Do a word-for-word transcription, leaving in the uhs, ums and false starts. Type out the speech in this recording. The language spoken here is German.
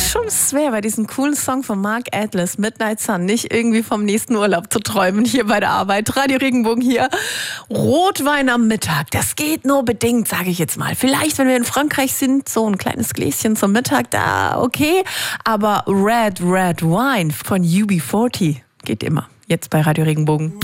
schon schwer, bei diesem coolen Song von Mark Atlas, Midnight Sun, nicht irgendwie vom nächsten Urlaub zu träumen hier bei der Arbeit. Radio Regenbogen hier. Rotwein am Mittag, das geht nur bedingt, sage ich jetzt mal. Vielleicht, wenn wir in Frankreich sind, so ein kleines Gläschen zum Mittag, da okay. Aber Red, Red Wine von U B vierzig geht immer. Jetzt bei Radio Regenbogen.